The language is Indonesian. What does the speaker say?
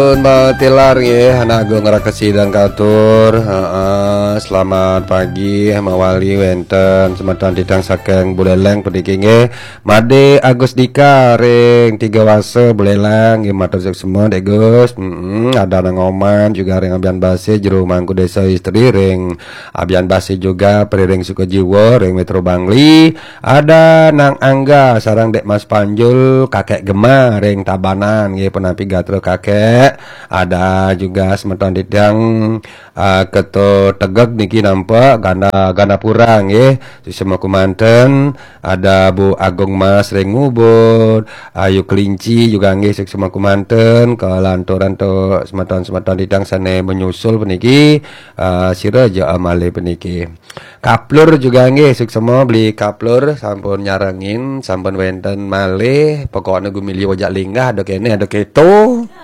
Tilar ya, anak agung rakesi dan kautur. Selamat pagi, mawali wenten semeton tidang saking Buleleng pediki nggih. Made Agus Dika ring 3 wase Buleleng nggih matur semua Dek Gus. Ada nang Oman juga ring Abian Base jero Mangku Desa Istri ring Abian Base juga periring Sukojiwo ring Metro Bangli. Ada nang Angga sarang Dek Mas Panjul kakek Gema ring Tabanan nggih penapi gatro kakek. Ada juga semeton tidang keto Tegek niki nampak ganda purang ya semua kumanten. Ada Bu Agung Mas ring Ngubur, Ayu Kelinci juga nggih semua kumanten ke lanturan to semeton tidang sane menyusul peniki siraja amale peniki. Kaplur juga nggih semua beli kaplur sampun nyarengin sampun wenten malih pokoknya gumili wajak linggah ada kene ada keto.